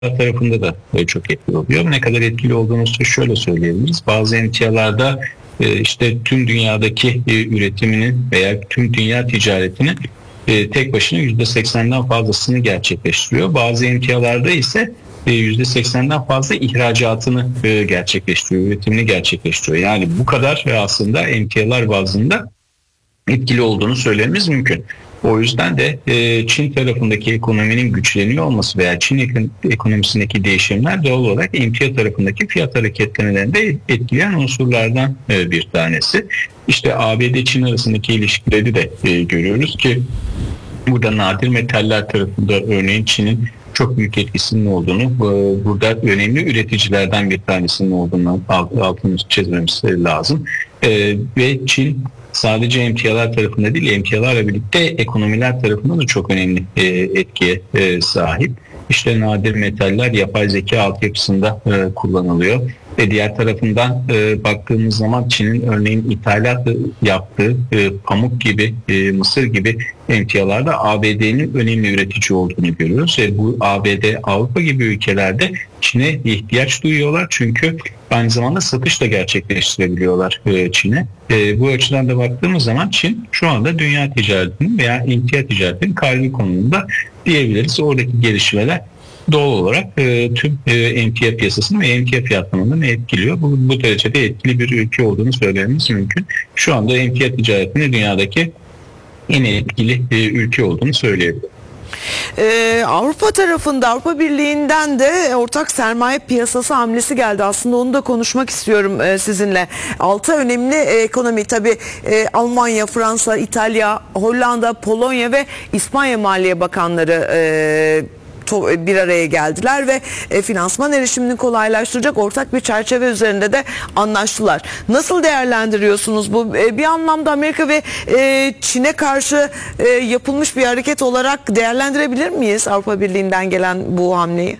tarafında da çok etkili oluyor. Ne kadar etkili olduğunu şöyle söyleyebiliriz. Bazı emtialarda işte tüm dünyadaki üretiminin veya tüm dünya ticaretinin tek başına %80'den fazlasını gerçekleştiriyor. Bazı emtialarda ise %80'den fazla ihracatını gerçekleştiriyor, üretimini gerçekleştiriyor. Yani bu kadar aslında emtialar bazında etkili olduğunu söylememiz mümkün. O yüzden de Çin tarafındaki ekonominin güçleniyor olması veya Çin ekonomisindeki değişimler doğal olarak emtia tarafındaki fiyat hareketlerini de etkileyen unsurlardan bir tanesi. İşte ABD-Çin arasındaki ilişkileri de görüyoruz ki burada nadir metaller tarafında örneğin Çin'in çok büyük etkisinin olduğunu, burada önemli üreticilerden bir tanesinin olduğunu altını çizmemiz lazım. Ve Çin sadece emtialar tarafında değil, emtialarla birlikte ekonomiler tarafında da çok önemli etkiye sahip. İşte nadir metaller yapay zeka altyapısında kullanılıyor. Ve diğer tarafından baktığımız zaman Çin'in örneğin ithalat yaptığı pamuk gibi, mısır gibi emtialarda ABD'nin önemli üretici olduğunu görüyoruz. Ve bu ABD, Avrupa gibi ülkelerde Çin'e ihtiyaç duyuyorlar. Çünkü aynı zamanda satış da gerçekleştirebiliyorlar Çin'e. Bu açıdan da baktığımız zaman Çin şu anda dünya ticaretinin veya emtia ticaretinin kalbi konumunda diyebiliriz. Oradaki gelişmeler doğal olarak tüm emtia piyasasını ve emtia fiyatlamanı etkiliyor. Bu derecede etkili bir ülke olduğunu söylememiz mümkün. Şu anda emtia ticaretinde dünyadaki en etkili ülke olduğunu söyleyebilirim. Avrupa tarafında, Avrupa Birliği'nden de ortak sermaye piyasası hamlesi geldi. Aslında onu da konuşmak istiyorum sizinle. 6 önemli ekonomi tabii Almanya, Fransa, İtalya, Hollanda, Polonya ve İspanya Maliye Bakanları bir araya geldiler ve finansman erişimini kolaylaştıracak ortak bir çerçeve üzerinde de anlaştılar. Nasıl değerlendiriyorsunuz bu? Bir anlamda Amerika ve Çin'e karşı yapılmış bir hareket olarak değerlendirebilir miyiz Avrupa Birliği'nden gelen bu hamleyi?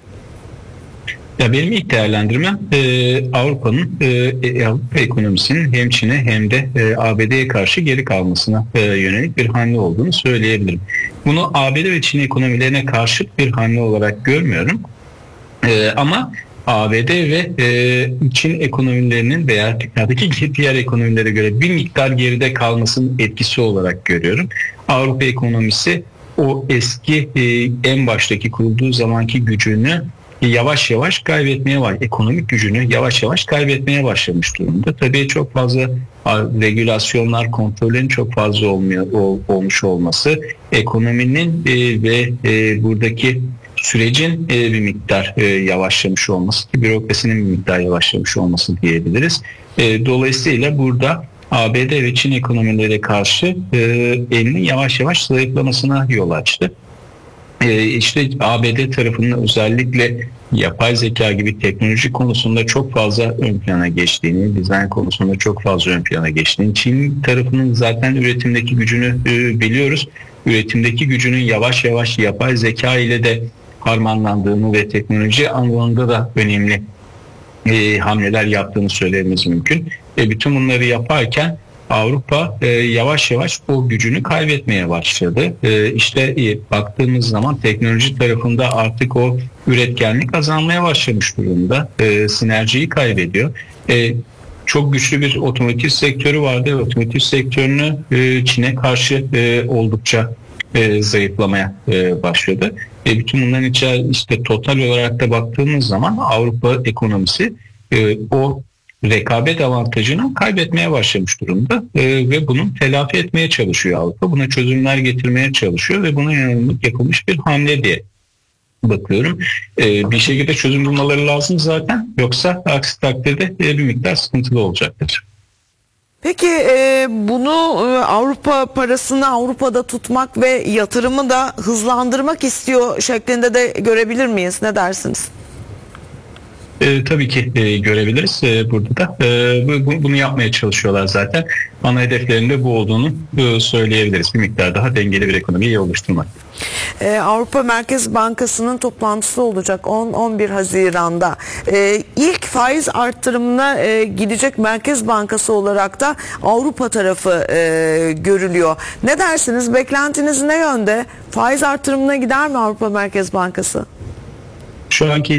Ya benim ilk değerlendirmem Avrupa'nın Avrupa ekonomisinin hem Çin'e hem de ABD'ye karşı geri kalmasına yönelik bir hamle olduğunu söyleyebilirim. Bunu ABD ve Çin ekonomilerine karşıt bir hamle olarak görmüyorum. Ama ABD ve Çin ekonomilerinin veya dünyadaki diğer ekonomilere göre bir miktar geride kalmasının etkisi olarak görüyorum. Avrupa ekonomisi o eski en baştaki kurulduğu zamanki gücünü yavaş yavaş kaybetmeye var. Ekonomik gücünü yavaş yavaş kaybetmeye başlamış durumda. Tabii çok fazla regülasyonlar, kontrollerin çok fazla olmuş olması, ekonominin ve buradaki sürecin bir miktar yavaşlamış olması, bürokrasinin bir miktar yavaşlamış olması diyebiliriz. Dolayısıyla burada ABD ve Çin ekonomilere karşı elinin yavaş yavaş zayıflamasına yol açtı. İşte ABD tarafının özellikle yapay zeka gibi teknoloji konusunda çok fazla ön plana geçtiğini, dizayn konusunda çok fazla ön plana geçtiğini, Çin tarafının zaten üretimdeki gücünü biliyoruz. Üretimdeki gücünün yavaş yavaş yapay zeka ile de harmanlandığını ve teknoloji alanında da önemli hamleler yaptığını söylememiz mümkün. Bütün bunları yaparken Avrupa yavaş yavaş o gücünü kaybetmeye başladı. İşte baktığımız zaman teknoloji tarafında artık o üretkenlik azalmaya başlamış durumda. Sinerjiyi kaybediyor. Çok güçlü bir otomotiv sektörü vardı. Otomotiv sektörünü Çin'e karşı oldukça zayıflamaya başladı. Bütün bunların içerisinde işte total olarak da baktığımız zaman Avrupa ekonomisi o rekabet avantajını kaybetmeye başlamış durumda ve bunu telafi etmeye çalışıyor Avrupa. Buna çözümler getirmeye çalışıyor ve buna yönelik yapılmış bir hamle diye bakıyorum. Bir şekilde çözüm bulmaları lazım zaten. Yoksa aksi takdirde bir miktar sıkıntılı olacaktır. Peki bunu Avrupa parasını Avrupa'da tutmak ve yatırımı da hızlandırmak istiyor şeklinde de görebilir miyiz? Ne dersiniz? Tabii ki görebiliriz burada da. Bunu yapmaya çalışıyorlar zaten. Ana hedeflerinde bu olduğunu söyleyebiliriz. Bir miktar daha dengeli bir ekonomiyi oluşturmak. Avrupa Merkez Bankası'nın toplantısı olacak 10-11 Haziran'da. İlk faiz arttırımına gidecek Merkez Bankası olarak da Avrupa tarafı görülüyor. Ne dersiniz? Beklentiniz ne yönde? Faiz arttırımına gider mi Avrupa Merkez Bankası? Şu anki